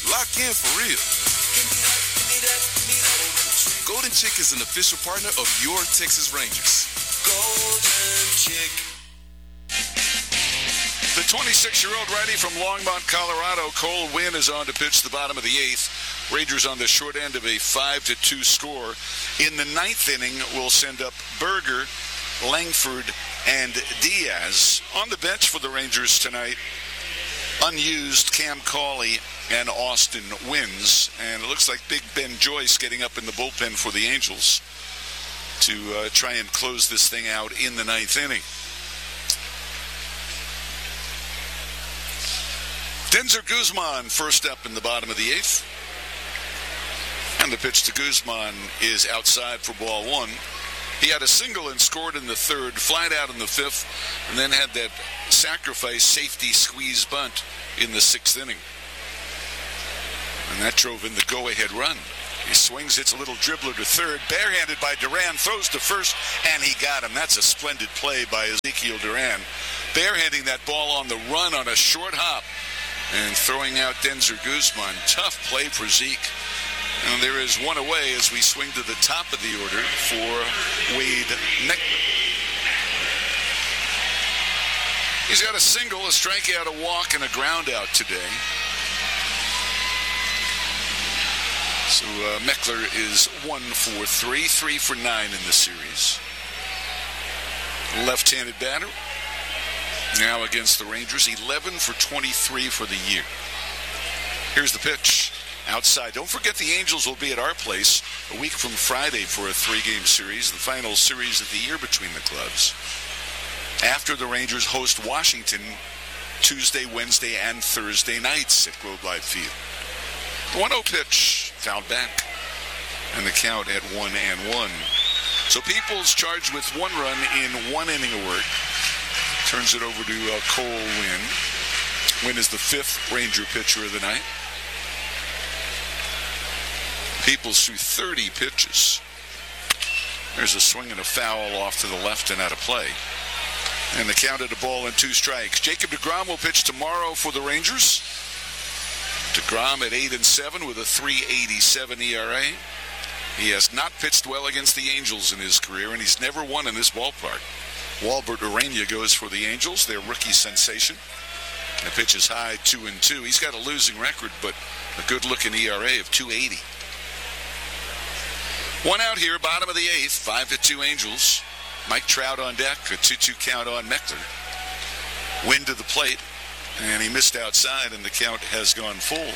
Lock in for real. Golden Chick is an official partner of your Texas Rangers. Golden Chick. The 26-year-old righty from Longmont, Colorado, Cole Winn, is on to pitch the bottom of the eighth. Rangers on the short end of a 5-2 score. In the ninth inning, we'll send up Berger, Langford, and Diaz. On the bench for the Rangers tonight, unused Cam Cauley and Austin Wins. And it looks like Big Ben Joyce getting up in the bullpen for the Angels to try and close this thing out in the ninth inning. Denzer Guzman first up in the bottom of the eighth. And the pitch to Guzman is outside for ball one. He had a single and scored in the third, flied out in the fifth, and then had that sacrifice safety squeeze bunt in the sixth inning. And that drove in the go-ahead run. He swings, hits a little dribbler to third, barehanded by Duran, throws to first, and he got him. That's a splendid play by Ezekiel Duran. Barehanding that ball on the run on a short hop and throwing out Denzer Guzman. Tough play for Zeke. And there is one away as we swing to the top of the order for Wade Meckler. He's got a single, a strikeout, a walk, and a ground out today. So Meckler is 1 for 3, 3 for 9 in the series. Left-handed batter. Now against the Rangers, 11 for 23 for the year. Here's the pitch. Outside. Don't forget the Angels will be at our place a week from Friday for a 3-game series, the final series of the year between the clubs. After the Rangers host Washington Tuesday, Wednesday, and Thursday nights at Globe Life Field. The 1-0 pitch, fouled back, and the count at 1-1. So Peoples charged with 1 run in 1 inning of work. Turns it over to Cole Winn. Winn is the 5th Ranger pitcher of the night. Peoples threw 30 pitches. There's a swing and a foul off to the left and out of play. And the count at a ball and 2 strikes. Jacob deGrom will pitch tomorrow for the Rangers. deGrom at 8-7 with a 3.87 ERA. He has not pitched well against the Angels in his career, and he's never won in this ballpark. Walbert Urania goes for the Angels, their rookie sensation. The pitch is high, 2-2. He's got a losing record, but a good-looking ERA of 2.80. 1 out here, bottom of the 8th, 5-2 Angels. Mike Trout on deck, a 2-2 count on Meckler. Winn to the plate, and he missed outside, and the count has gone full.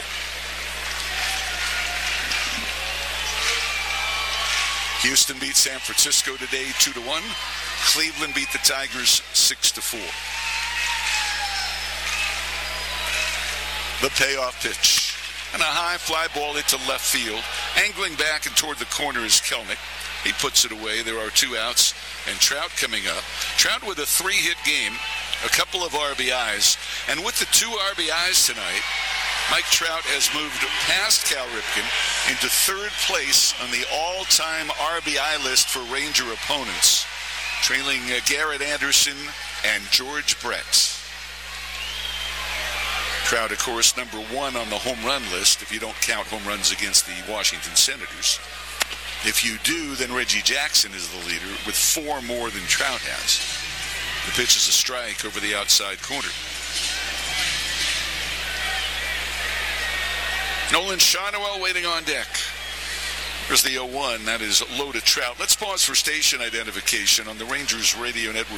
Houston beat San Francisco today 2-1. Cleveland beat the Tigers 6-4. The payoff pitch. And a high fly ball into left field. Angling back and toward the corner is Kelnick. He puts it away. There are 2 outs. And Trout coming up. Trout with a 3-hit game. A couple of RBIs. And with the 2 RBIs tonight, Mike Trout has moved past Cal Ripken into 3rd place on the all-time RBI list for Ranger opponents, trailing Garrett Anderson and George Brett. Trout, of course, number 1 on the home run list, if you don't count home runs against the Washington Senators. If you do, then Reggie Jackson is the leader with 4 more than Trout has. The pitch is a strike over the outside corner. Nolan Shawnoel waiting on deck. There's the 0-1. That is low to Trout. Let's pause for station identification on the Rangers Radio Network.